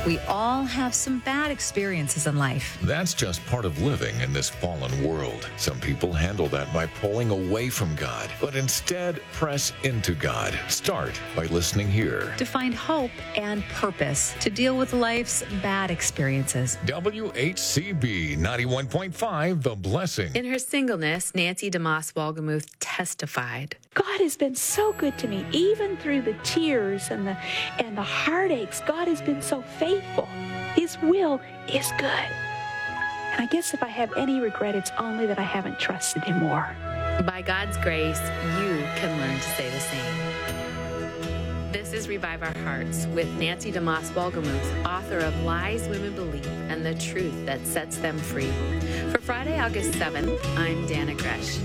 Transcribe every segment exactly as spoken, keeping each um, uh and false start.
We all have some bad experiences in life. That's just part of living in this fallen world. Some people handle that by pulling away from God, but instead press into God. Start by listening here. To find hope and purpose to deal with life's bad experiences. W H C B ninety-one point five, The Blessing. In her singleness, Nancy DeMoss Wolgemuth testified. God has been so good to me, even through the tears and the and the heartaches. God has been so faithful. His will is good. And I guess if I have any regret, it's only that I haven't trusted him more. By God's grace, you can learn to say the same. This is Revive Our Hearts with Nancy DeMoss Wolgemuth, author of Lies Women Believe and the Truth That Sets Them Free. For Friday, August seventh, I'm Dana Gresh.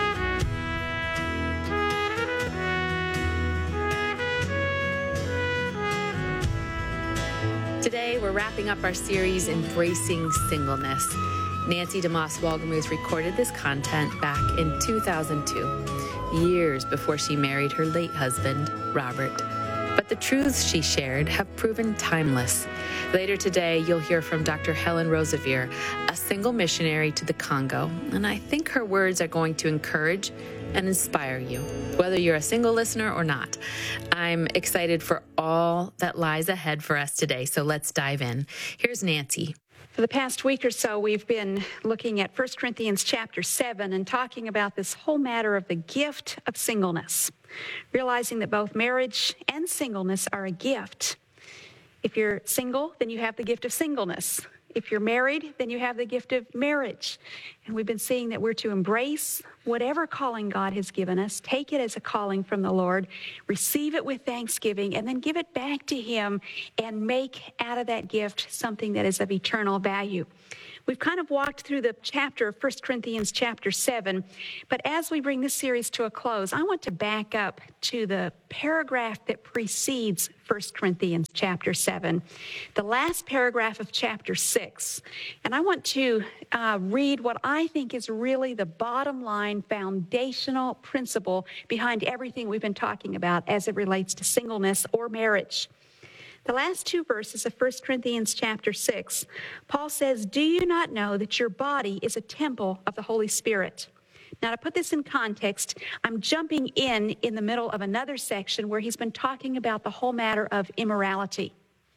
Today, we're wrapping up our series, Embracing Singleness. Nancy DeMoss Wolgemuth recorded this content back in two thousand two, years before she married her late husband, Robert. But the truths she shared have proven timeless. Later today, you'll hear from Doctor Helen Roseveare, a single missionary to the Congo, and I think her words are going to encourage and inspire you, whether you're a single listener or not. I'm excited for all that lies ahead for us today, so let's dive in. Here's Nancy. For the past week or so, we've been looking at First Corinthians chapter seven and talking about this whole matter of the gift of singleness, realizing that both marriage and singleness are a gift. If you're single, then you have the gift of singleness. If you're married, then you have the gift of marriage. And we've been seeing that we're to embrace whatever calling God has given us, take it as a calling from the Lord, receive it with thanksgiving, and then give it back to him and make out of that gift something that is of eternal value. We've kind of walked through the chapter of First Corinthians chapter seven, but as we bring this series to a close, I want to back up to the paragraph that precedes First Corinthians chapter seven, the last paragraph of chapter six. And I want to uh, read what I think is really the bottom line foundational principle behind everything we've been talking about as it relates to singleness or marriage. The last two verses of First Corinthians chapter six, Paul says, "Do you not know that your body is a temple of the Holy Spirit?" Now, to put this in context, I'm jumping in in the middle of another section where he's been talking about the whole matter of immorality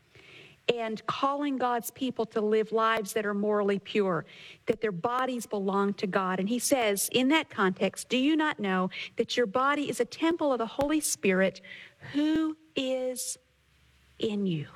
and calling God's people to live lives that are morally pure, that their bodies belong to God. And he says, in that context, "Do you not know that your body is a temple of the Holy Spirit who is in you?"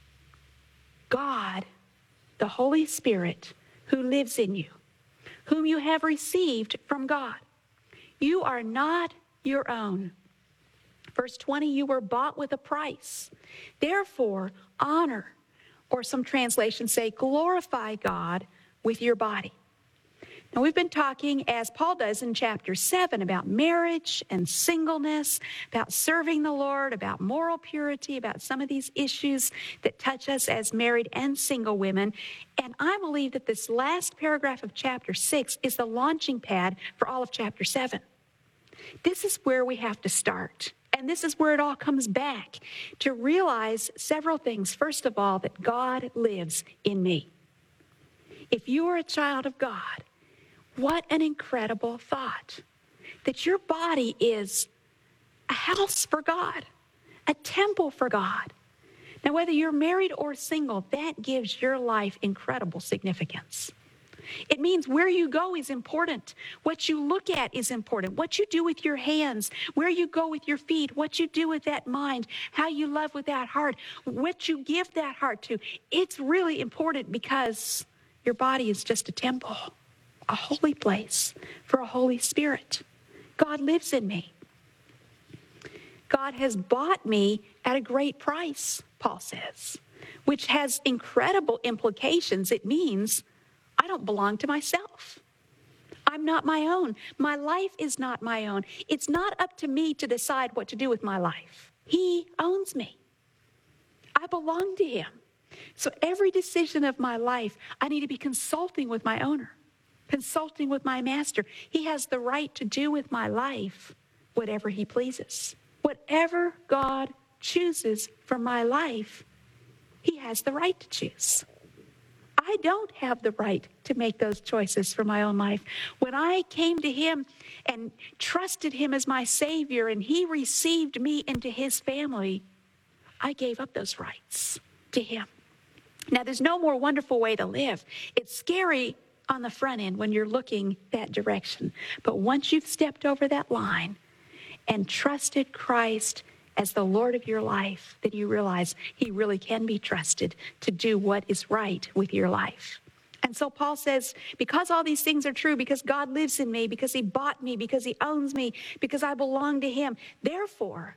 God, the Holy Spirit, who lives in you, whom you have received from God. You are not your own. Verse twenty, you were bought with a price. Therefore, honor, or some translations say, glorify God with your body. Now, we've been talking, as Paul does in chapter seven, about marriage and singleness, about serving the Lord, about moral purity, about some of these issues that touch us as married and single women. And I believe that this last paragraph of chapter six is the launching pad for all of chapter seven. This is where we have to start. And this is where it all comes back, to realize several things. First of all, that God lives in me. If you are a child of God, what an incredible thought, that your body is a house for God, a temple for God. Now, whether you're married or single, that gives your life incredible significance. It means where you go is important. What you look at is important. What you do with your hands, where you go with your feet, what you do with that mind, how you love with that heart, what you give that heart to. It's really important because your body is just a temple, a holy place for a Holy Spirit. God lives in me. God has bought me at a great price, Paul says, which has incredible implications. It means I don't belong to myself. I'm not my own. My life is not my own. It's not up to me to decide what to do with my life. He owns me. I belong to him. So every decision of my life, I need to be consulting with my owner, consulting with my master. He has the right to do with my life whatever he pleases. Whatever God chooses for my life He has the right to choose. I don't have the right to make those choices for my own life. When I came to him and trusted him as my Savior and he received me into his family, I gave up those rights to him. Now, there's no more wonderful way to live. It's scary on the front end when you're looking that direction. But once you've stepped over that line and trusted Christ as the Lord of your life, then you realize he really can be trusted to do what is right with your life. And so Paul says, because all these things are true, because God lives in me, because he bought me, because he owns me, because I belong to him, therefore,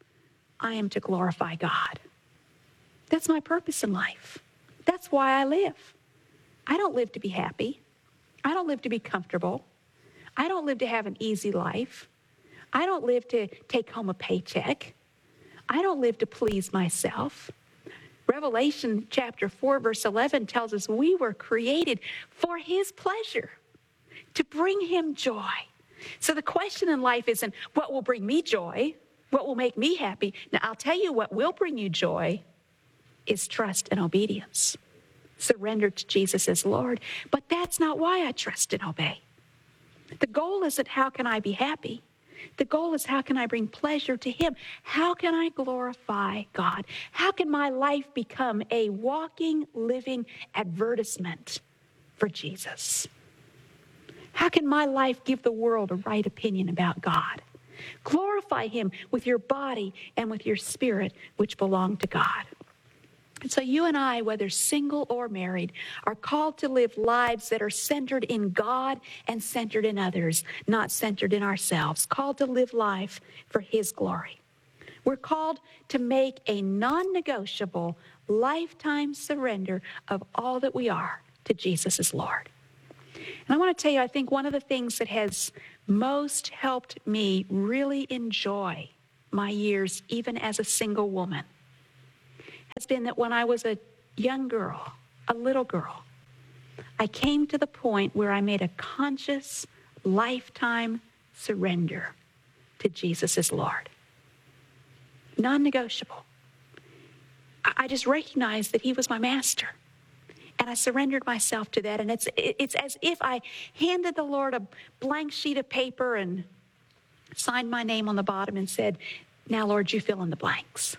I am to glorify God. That's my purpose in life. That's why I live. I don't live to be happy. I don't live to be comfortable. I don't live to have an easy life. I don't live to take home a paycheck. I don't live to please myself. Revelation chapter four, verse eleven tells us we were created for his pleasure, to bring him joy. So the question in life isn't what will bring me joy, what will make me happy. Now, I'll tell you what will bring you joy is trust and obedience. Surrender to Jesus as Lord. But that's not why I trust and obey. The goal isn't how can I be happy. The goal is how can I bring pleasure to him? How can I glorify God? How can my life become a walking, living advertisement for Jesus? How can my life give the world a right opinion about God? Glorify him with your body and with your spirit, which belong to God. And so you and I, whether single or married, are called to live lives that are centered in God and centered in others, not centered in ourselves. Called to live life for his glory. We're called to make a non-negotiable lifetime surrender of all that we are to Jesus as Lord. And I want to tell you, I think one of the things that has most helped me really enjoy my years, even as a single woman, has been that when I was a young girl, a little girl, I came to the point where I made a conscious, lifetime surrender to Jesus as Lord. Non-negotiable. I just recognized that he was my master. And I surrendered myself to that. And it's it's as if I handed the Lord a blank sheet of paper and signed my name on the bottom and said, now, Lord, you fill in the blanks.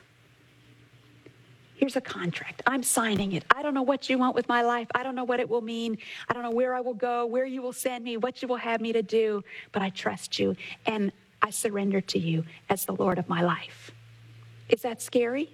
Here's a contract. I'm signing it. I don't know what you want with my life. I don't know what it will mean. I don't know where I will go, where you will send me, what you will have me to do, but I trust you, and I surrender to you as the Lord of my life. Is that scary?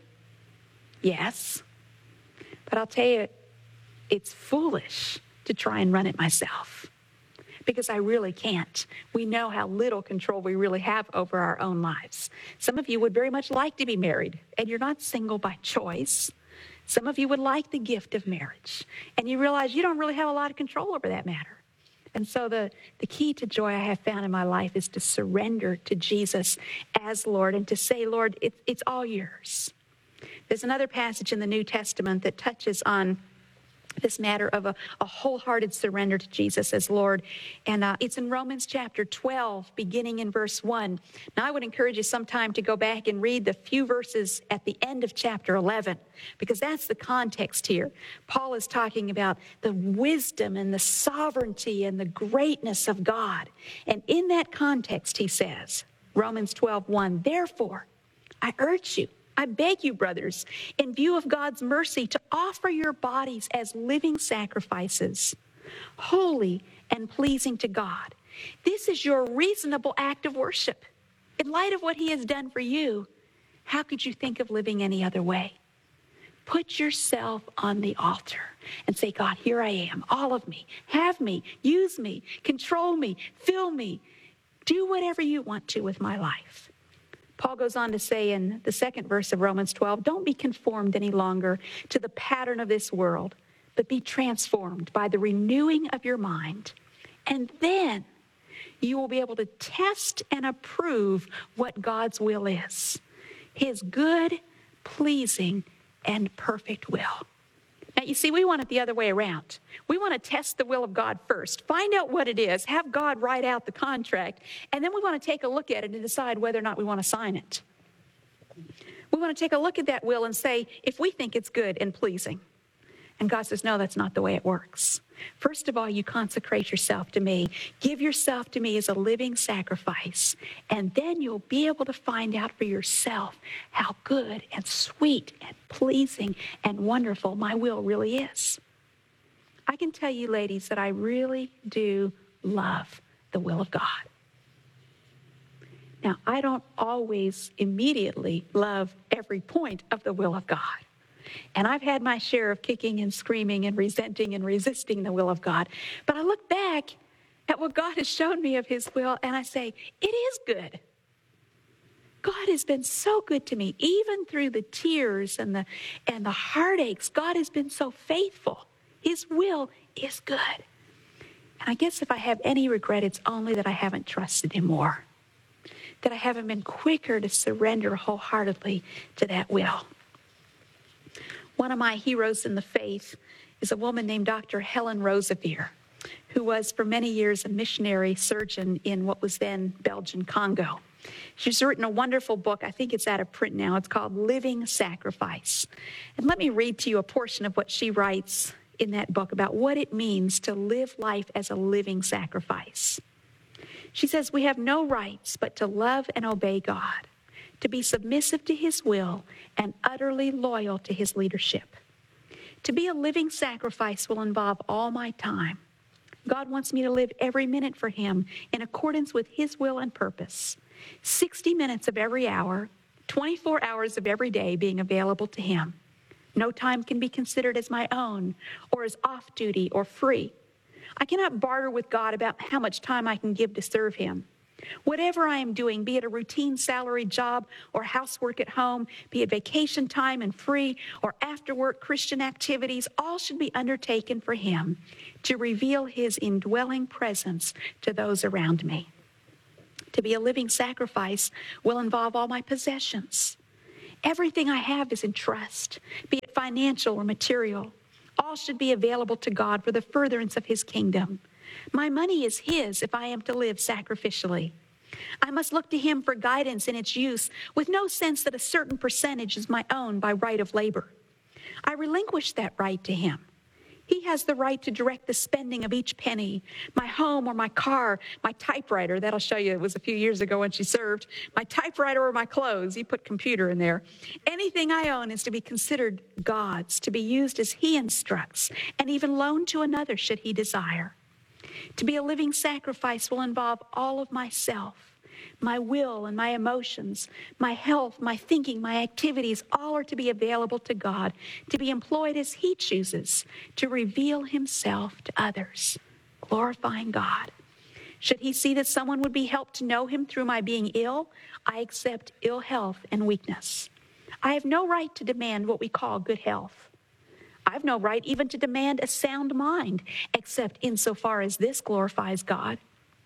Yes. But I'll tell you, it's foolish to try and run it myself, because I really can't. We know how little control we really have over our own lives. Some of you would very much like to be married, and you're not single by choice. Some of you would like the gift of marriage, and you realize you don't really have a lot of control over that matter. And so the, the key to joy I have found in my life is to surrender to Jesus as Lord and to say, Lord, it, it's all yours. There's another passage in the New Testament that touches on this matter of a, a wholehearted surrender to Jesus as Lord. And uh, it's in Romans chapter twelve, beginning in verse one. Now, I would encourage you sometime to go back and read the few verses at the end of chapter eleven, because that's the context here. Paul is talking about the wisdom and the sovereignty and the greatness of God. And in that context, he says, Romans twelve one, therefore, I urge you, I beg you, brothers, in view of God's mercy, to offer your bodies as living sacrifices, holy and pleasing to God. This is your reasonable act of worship. In light of what he has done for you, how could you think of living any other way? Put yourself on the altar and say, God, here I am, all of me. Have me, use me, control me, fill me. Do whatever you want to with my life. Paul goes on to say in the second verse of Romans twelve, don't be conformed any longer to the pattern of this world, but be transformed by the renewing of your mind. And then you will be able to test and approve what God's will is, his good, pleasing, and perfect will. Now, you see, we want it the other way around. We want to test the will of God first, find out what it is, have God write out the contract, and then we want to take a look at it and decide whether or not we want to sign it. We want to take a look at that will and say, if we think it's good and pleasing. And God says, no, that's not the way it works. First of all, you consecrate yourself to me. Give yourself to me as a living sacrifice. And then you'll be able to find out for yourself how good and sweet and pleasing and wonderful my will really is. I can tell you, ladies, that I really do love the will of God. Now, I don't always immediately love every point of the will of God. And I've had my share of kicking and screaming and resenting and resisting the will of God. But I look back at what God has shown me of his will, and I say, it is good. God has been so good to me, even through the tears and the, and the heartaches. God has been so faithful. His will is good. And I guess if I have any regret, it's only that I haven't trusted him more, that I haven't been quicker to surrender wholeheartedly to that will. One of my heroes in the faith is a woman named Doctor Helen Roseveare, who was for many years a missionary surgeon in what was then Belgian Congo. She's written a wonderful book. I think it's out of print now. It's called Living Sacrifice. And let me read to you a portion of what she writes in that book about what it means to live life as a living sacrifice. She says, we have no rights but to love and obey God, to be submissive to his will and utterly loyal to his leadership. To be a living sacrifice will involve all my time. God wants me to live every minute for him in accordance with his will and purpose. sixty minutes of every hour, twenty-four hours of every day being available to him. No time can be considered as my own or as off-duty or free. I cannot barter with God about how much time I can give to serve him. Whatever I am doing, be it a routine salary job or housework at home, be it vacation time and free or after-work Christian activities, all should be undertaken for him to reveal his indwelling presence to those around me. To be a living sacrifice will involve all my possessions. Everything I have is in trust, be it financial or material. All should be available to God for the furtherance of his kingdom. My money is his if I am to live sacrificially. I must look to him for guidance in its use with no sense that a certain percentage is my own by right of labor. I relinquish that right to him. He has the right to direct the spending of each penny, my home or my car, my typewriter. That'll show you it was a few years ago when she served. My typewriter or my clothes. He put computer in there. Anything I own is to be considered God's, to be used as he instructs, and even loaned to another should he desire. To be a living sacrifice will involve all of myself. My will and my emotions, my health, my thinking, my activities, all are to be available to God, to be employed as he chooses, to reveal himself to others, glorifying God. Should he see that someone would be helped to know him through my being ill, I accept ill health and weakness. I have no right to demand what we call good health. I have no right even to demand a sound mind, except insofar as this glorifies God.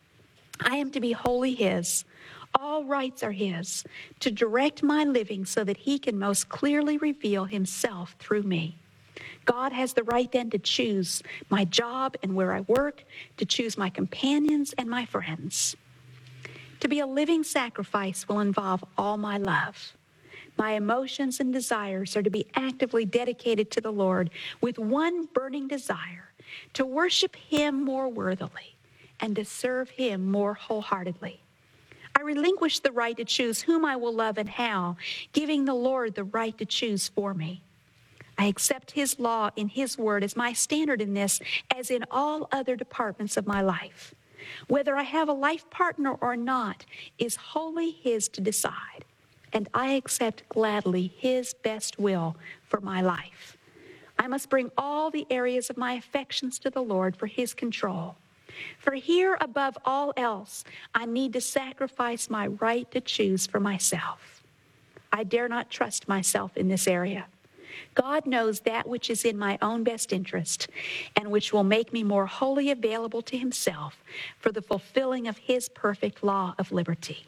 I am to be wholly his. All rights are his, to direct my living so that he can most clearly reveal himself through me. God has the right then to choose my job and where I work, to choose my companions and my friends. To be a living sacrifice will involve all my love. My emotions and desires are to be actively dedicated to the Lord with one burning desire, to worship him more worthily and to serve him more wholeheartedly. I relinquish the right to choose whom I will love and how, giving the Lord the right to choose for me. I accept his law in his word as my standard in this, as in all other departments of my life. Whether I have a life partner or not is wholly his to decide, and I accept gladly his best will for my life. I must bring all the areas of my affections to the Lord for his control. For here, above all else, I need to sacrifice my right to choose for myself. I dare not trust myself in this area. God knows that which is in my own best interest and which will make me more wholly available to himself for the fulfilling of his perfect law of liberty.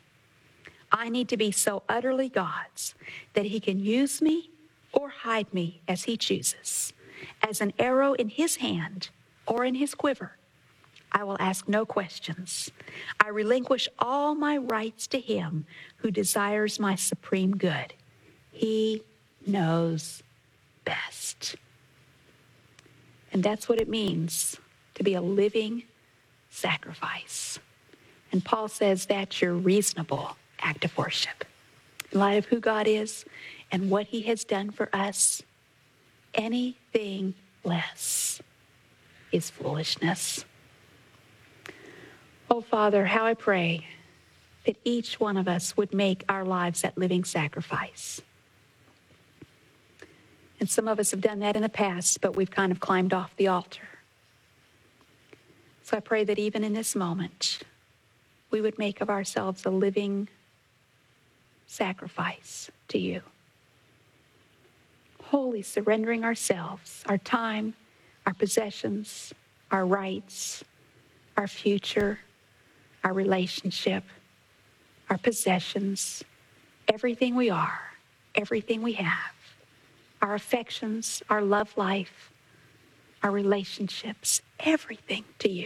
I need to be so utterly God's that he can use me or hide me as he chooses, as an arrow in his hand or in his quiver. I will ask no questions. I relinquish all my rights to him who desires my supreme good. He knows best. And that's what it means to be a living sacrifice. And Paul says that's your reasonable act of worship. In light of who God is and what he has done for us, anything less is foolishness. Oh, Father, how I pray that each one of us would make our lives that living sacrifice. And some of us have done that in the past, but we've kind of climbed off the altar. So I pray that even in this moment, we would make of ourselves a living sacrifice to you. Wholly surrendering ourselves, our time, our possessions, our rights, our future, our relationship, our possessions, everything we are, everything we have, our affections, our love life, our relationships, everything to you.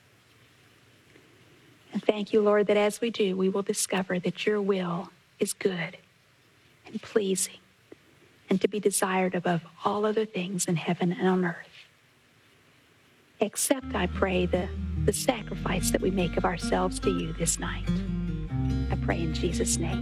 And thank you, Lord, that as we do, we will discover that your will is good and pleasing and to be desired above all other things in heaven and on earth. Accept, I pray, the, the sacrifice that we make of ourselves to you this night. I pray in Jesus' name.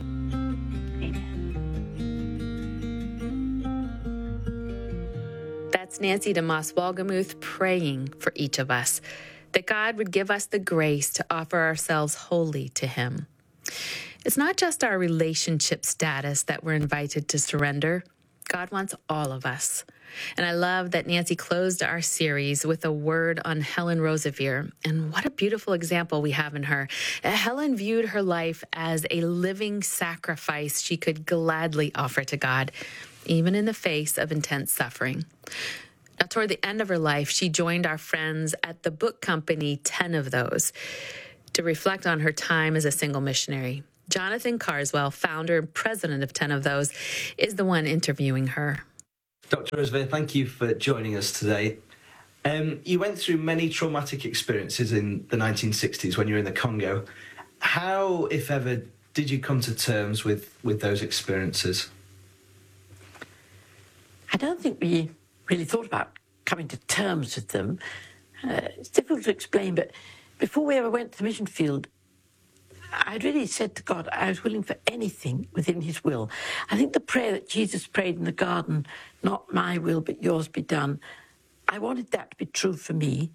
Amen. That's Nancy DeMoss Wolgemuth praying for each of us, that God would give us the grace to offer ourselves wholly to him. It's not just our relationship status that we're invited to surrender. God wants all of us. And I love that Nancy closed our series with a word on Helen Roseveare. And what a beautiful example we have in her. Helen viewed her life as a living sacrifice she could gladly offer to God, even in the face of intense suffering. Now, toward the end of her life, she joined our friends at the book company ten of those to reflect on her time as a single missionary. Jonathan Carswell, founder and president of ten of those, is the one interviewing her. Doctor Roseveare, thank you for joining us today. Um, you went through many traumatic experiences in the nineteen sixties when you were in the Congo. How, if ever, did you come to terms with, with those experiences? I don't think we really thought about coming to terms with them. Uh, it's difficult to explain, but before we ever went to the mission field, I'd really said to God I was willing for anything within his will. I think the prayer that Jesus prayed in the garden, not my will but yours be done, I wanted that to be true for me.